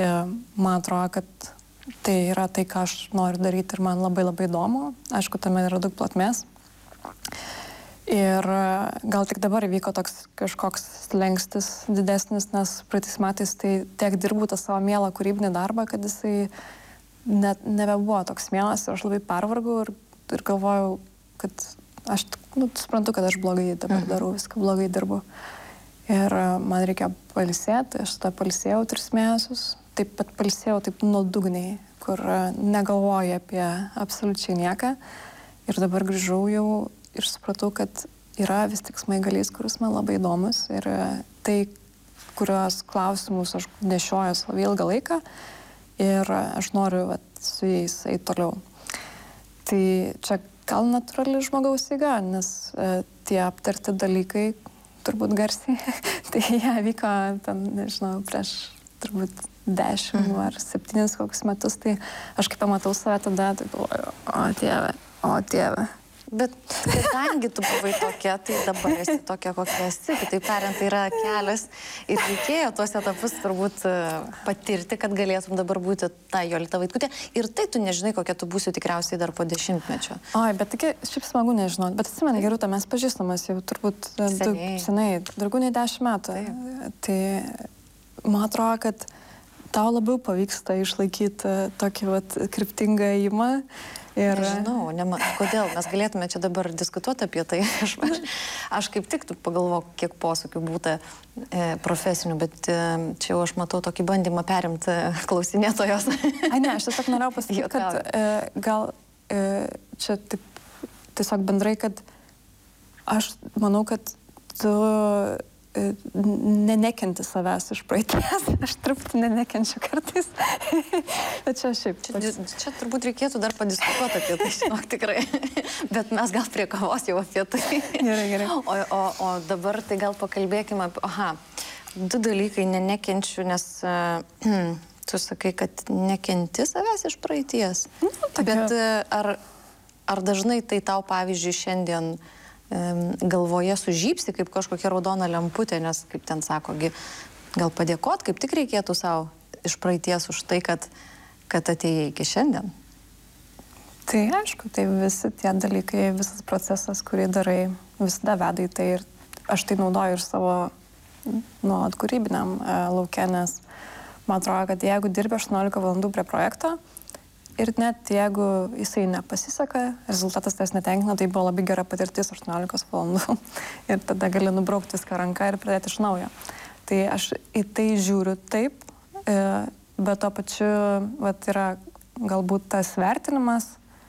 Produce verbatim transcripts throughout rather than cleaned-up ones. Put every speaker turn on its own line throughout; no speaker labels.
man atrodo, kad tai yra tai, ką aš noriu daryti ir man labai labai įdomu. Aišku, tame yra daug plotmės. Ir gal tik dabar įvyko toks kažkoks slengstis didesnis, nes praeitais metais tai tiek dirbu tą savo mielą kūrybinį darbą, kad jisai net nebebuvo toks mielas ir aš labai pervargau ir, ir galvojau, kad aš nu, suprantu, kad aš blogai dabar darau, viską blogai dirbu. Ir man reikia pailsėti, aš tą pailsėjau tris mėnesius, taip pat pailsėjau taip nuodugniai, kur negalvoju apie absoliučiai nieką. Ir dabar grįžau jau ir supratau, kad yra vis tik smaigalys, kuris man labai įdomus ir tai, kurios klausimus aš nešioju savo ilgą laiką ir aš noriu vat, su jais eiti toliau. Tai čia gal natūrali žmogaus eiga, nes e, tie aptarti dalykai, turbūt garsiai, tai jie vyko, ten, nežinau, prieš turbūt dešimt mm. ar septynis kokius metus, tai aš kaip pamatau save tada, tai galvoju, o Dieve, o Dieve.
Bet kadangi tu buvai tokia, tai dabar esi tokia, kokia esi. Kitaip tariant, tai yra kelias ir reikėjo tuos etapus turbūt patirti, kad galėtum dabar būti ta Jolita Vaitkutė. Ir tai tu nežinai, kokia tu būsi tikriausiai dar po dešimtmečio.
Oi, bet tik šiaip smagu nežinot. Bet atsimeni, Gerūta, mes pažįstamas jau turbūt seniai, senai daugiau nei dešimt metų. Taip. Tai man atrodo, kad tau labiau pavyksta išlaikyti tokį vat, kryptingą ėjimą. Ir...
Nežinau, nema, kodėl mes galėtume čia dabar diskutuoti apie tai. Aš, aš, aš kaip tik pagalvoju, kiek posūkių būta e, profesinių, bet e, čia jau aš matau tokį bandymą perimti klausinėtojos.
Ai ne, aš tiesiog norėjau pasakyti, kad e, gal e, čia taip, tiesiog bendrai, kad aš manau, kad tu nenekenti savęs iš praeities. Aš truputį nenekenčiu kartais. Bet čia šiaip.
Čia, čia turbūt reikėtų dar padiskutuoti apie tai, žinok, tikrai. Bet mes gal prie kavos jau apie tai.
Gerai, gerai.
O, o, o dabar tai gal pakalbėkime apie... Aha, du dalykai nenekenčiu, nes uh, tu sakai, kad nekenti savęs iš praeities. Nu, bet uh, ar, ar dažnai tai tau, pavyzdžiui, šiandien galvoje sužypsi kaip kažkokia raudona lemputė, nes, kaip ten sako, gal padėkot, kaip tik reikėtų savo iš praeities už tai, kad, kad atėjai iki šiandien.
Tai aišku, tai visi tie dalykai, visas procesas, kurį darai, visada veda į tai ir aš tai naudoju ir savo nu, kūrybiniam e, lauke, nes man atrodo, kad jeigu dirbi aštuoniolika valandų prie projekto, ir net jeigu jisai nepasiseka, rezultatas tas netenkina, tai buvo labai gera patirtis aštuoniolika valandų. Ir tada gali nubraukti viską ranką ir pradėti iš naujo. Tai aš į tai žiūriu taip, bet to pačiu vat, yra galbūt tas vertinimas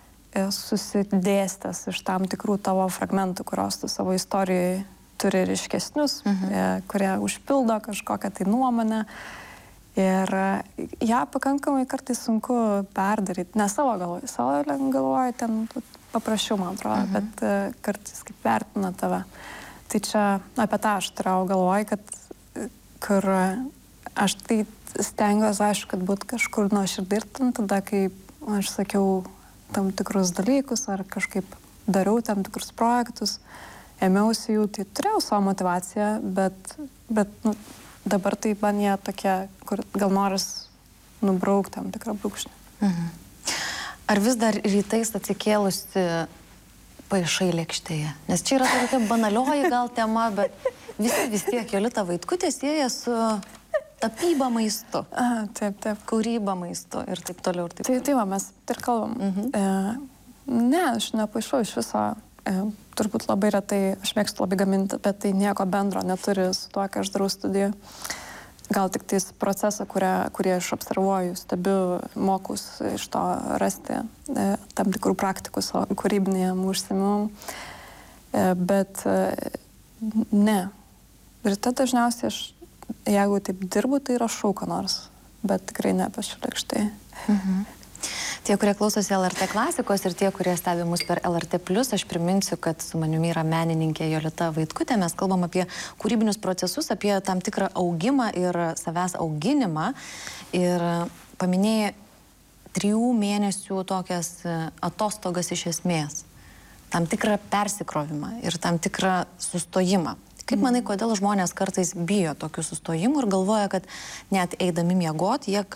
susidėstęs iš tam tikrų tavo fragmentų, kurios tu savo istorijoje turi ryškesnius, mhm. kurie užpildo kažkokią tai nuomonę. Ir ją pakankamai kartais sunku perdaryti, ne savo galvoju, savo galvoju, ten paprasčiau, man atrodo, mhm. bet kartais kaip vertina tave. Tai čia apie tą aš turėjau galvoju, kad kur aš tai stengiuosi, aišku, kad būtų kažkur nuoširdai, tada, kai aš sakiau tam tikrus dalykus ar kažkaip dariau tam tikrus projektus, ėmiausi jų, tai turėjau savo motivaciją, bet, bet nu, dabar tai man jie tokie, kur gal noris nubraukti tam tikrą brūkšnį.
Mhm. Ar vis dar rytais atsikėlusi paišai lėkštėje? Nes čia yra tokia banalioji gal tema, bet visi vis tiek Jolita Vaitkutė sieja su tapyba maistu.
Aha, taip, taip.
Kūryba maistu ir taip toliau. Ir taip
tai, tai va, mes ir kalbam. Mhm. E, ne, aš nepaišau iš viso. E, turbūt labai retai, aš mėgstu labai gaminti, bet tai nieko bendro neturi su tuo, ką aš darau studijų. Gal tik tais procesą, kurią, kurį aš observuoju, stebiu, mokus iš to rasti e, tam tikrų praktikų kūrybinėm užsiėmimam. E, bet e, ne. Ir tai dažniausiai aš, jeigu taip dirbu, tai rašau ką nors, bet tikrai nepiešiu lėkštėje.
Mhm. Tie, kurie klausosi L R T klasikos ir tie, kurie stebi mus per L R T plus, aš priminsiu, kad su manimi yra menininkė Jolita Vaitkutė. Mes kalbam apie kūrybinius procesus, apie tam tikrą augimą ir savęs auginimą. Ir paminėjai trijų mėnesių tokias atostogas iš esmės. Tam tikrą persikrovimą ir tam tikrą sustojimą. Kaip manai, kodėl žmonės kartais bijo tokių sustojimų ir galvoja, kad net eidami miegoti, jie